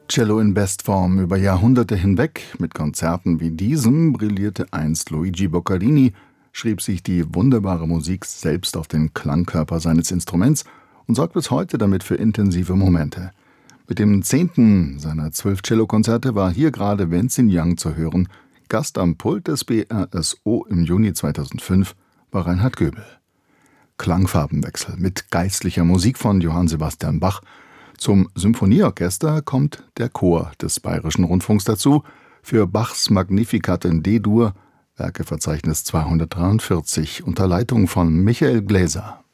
Cello in Bestform über Jahrhunderte hinweg. Mit Konzerten wie diesem brillierte einst Luigi Boccherini, schrieb sich die wunderbare Musik selbst auf den Klangkörper seines Instruments und sorgt bis heute damit für intensive Momente. Mit dem 10. seiner 12 Cellokonzerte war hier gerade Vincent Young zu hören. Gast am Pult des BRSO im Juni 2005 war Reinhard Göbel. Klangfarbenwechsel mit geistlicher Musik von Johann Sebastian Bach. Zum Symphonieorchester kommt der Chor des Bayerischen Rundfunks dazu, für Bachs Magnificat in D-Dur, Werkeverzeichnis 243, unter Leitung von Michael Gläser.